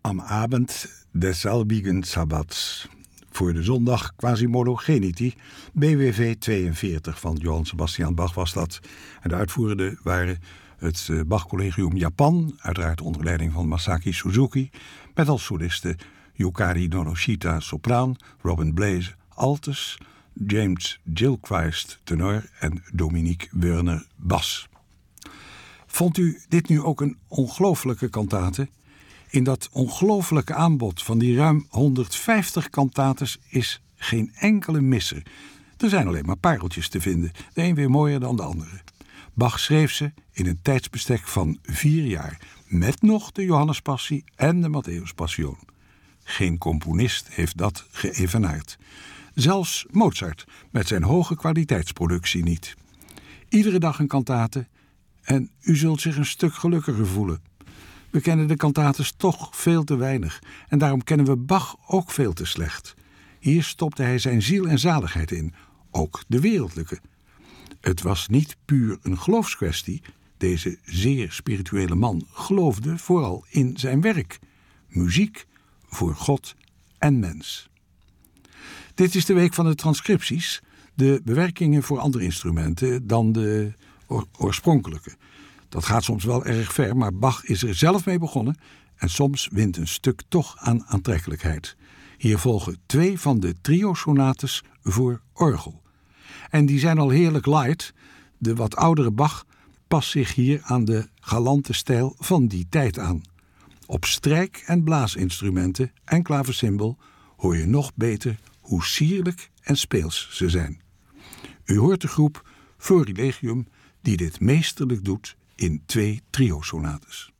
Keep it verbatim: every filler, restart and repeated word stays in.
Am Abend des selbigen Sabbats. Voor de zondag Quasimodo Geniti, B W V tweeënveertig van Johann Sebastian Bach was dat. En de uitvoerenden waren het Bach Collegium Japan, uiteraard onder leiding van Masaki Suzuki, met als solisten Yukari Nonoshita sopraan, Robin Blaze altes, James Gilchrist tenor en Dominique Werner bas. Vond u dit nu ook een ongelooflijke kantate? In dat ongelooflijke aanbod van die ruim honderdvijftig kantates is geen enkele misser. Er zijn alleen maar pareltjes te vinden, de een weer mooier dan de andere. Bach schreef ze in een tijdsbestek van vier jaar, met nog de Johannespassie en de Matthäuspassion. Geen componist heeft dat geëvenaard. Zelfs Mozart met zijn hoge kwaliteitsproductie niet. Iedere dag een kantate en u zult zich een stuk gelukkiger voelen. We kennen de kantates toch veel te weinig en daarom kennen we Bach ook veel te slecht. Hier stopte hij zijn ziel en zaligheid in, ook de wereldlijke. Het was niet puur een geloofskwestie. Deze zeer spirituele man geloofde vooral in zijn werk. Muziek voor God en mens. Dit is de week van de transcripties, de bewerkingen voor andere instrumenten dan de oor- oorspronkelijke. Dat gaat soms wel erg ver, maar Bach is er zelf mee begonnen en soms wint een stuk toch aan aantrekkelijkheid. Hier volgen twee van de trio-sonates voor orgel. En die zijn al heerlijk light. De wat oudere Bach past zich hier aan de galante stijl van die tijd aan. Op strijk- en blaasinstrumenten en klaversymbol hoor je nog beter hoe sierlijk en speels ze zijn. U hoort de groep Florilegium die dit meesterlijk doet in twee trio-sonates.